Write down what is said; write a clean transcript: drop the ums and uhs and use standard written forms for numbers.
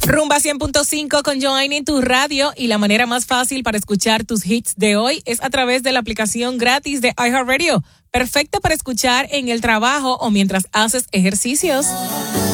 Rumba 100.5 con Joanny en tu radio, y la manera más fácil para escuchar tus hits de hoy es a través de la aplicación gratis de iHeartRadio, perfecta para escuchar en el trabajo o mientras haces ejercicios.